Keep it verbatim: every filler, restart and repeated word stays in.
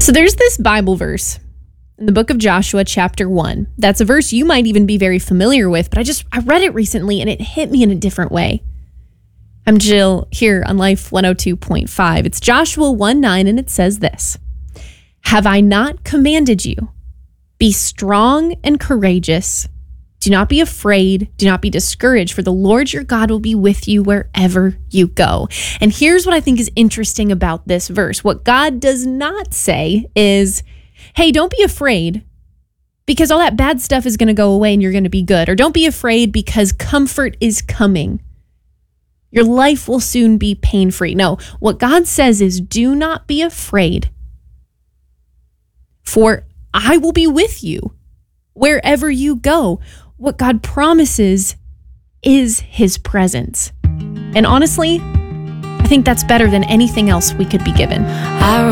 So there's this Bible verse in the book of Joshua, chapter one. That's a verse you might even be very familiar with, but I just, I read it recently and it hit me in a different way. I'm Jill here on Life one oh two point five. It's Joshua one nine, and it says this: "Have I not commanded you? Be strong and courageous. Do not be afraid. Do not be discouraged, for the Lord your God will be with you wherever you go." And here's what I think is interesting about this verse. What God does not say is, hey, don't be afraid because all that bad stuff is going to go away and you're going to be good. Or don't be afraid because comfort is coming. Your life will soon be pain-free. No, what God says is, do not be afraid, for I will be with you wherever you go. What God promises is his presence. And honestly, I think that's better than anything else we could be given. I